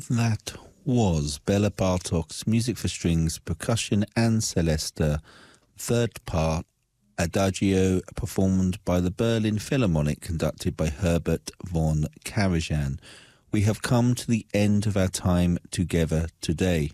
That was Bela Bartok's Music for Strings, Percussion and Celesta, third part, Adagio, performed by the Berlin Philharmonic, conducted by Herbert von Karajan. We have come to the end of our time together today.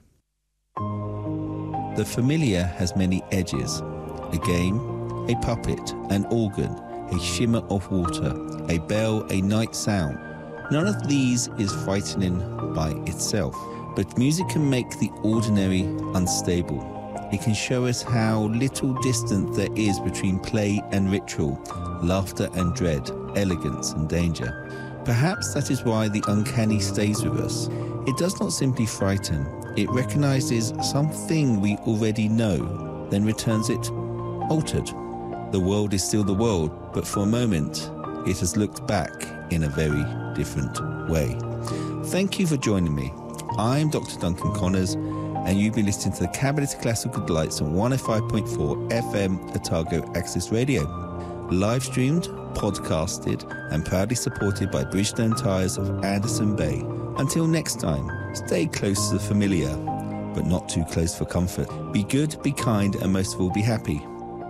The familiar has many edges: a game, a puppet, an organ, a shimmer of water, a bell, a night sound. None of these is frightening by itself, but music can make the ordinary unstable. It can show us how little distance there is between play and ritual, laughter and dread, elegance and danger. Perhaps that is why the uncanny stays with us. It does not simply frighten, it recognizes something we already know, then returns it altered. The world is still the world, but for a moment, it has looked back in a very different way. Thank you for joining me. I'm Dr. Duncan Connors, and you've been listening to the Cabinet of Classical Delights on 105.4 FM Otago Access Radio. Live streamed, podcasted, and proudly supported by Bridgestone Tyres of Anderson Bay. Until next time, stay close to the familiar, but not too close for comfort. Be good, be kind, and most of all, be happy.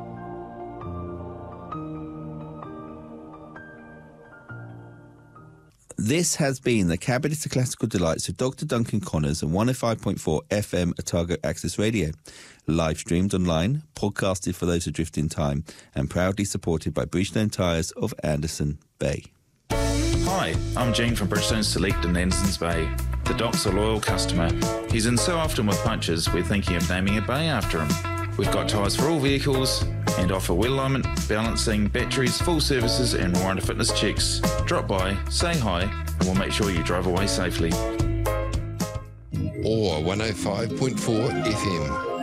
This has been the Cabinet of Classical Delights with Dr. Duncan Connors on 105.4 FM Otago Access Radio. Live streamed online, podcasted for those adrift in time, and proudly supported by Bridgestone Tyres of Anderson Bay. Hi, I'm Gene from Bridgestone Select in Andersons Bay. The Doc's a loyal customer. He's in so often with punches, we're thinking of naming a bay after him. We've got tyres for all vehicles and offer wheel alignment, balancing, batteries, full services and warranty fitness checks. Drop by, say hi, and we'll make sure you drive away safely. Or 105.4 FM.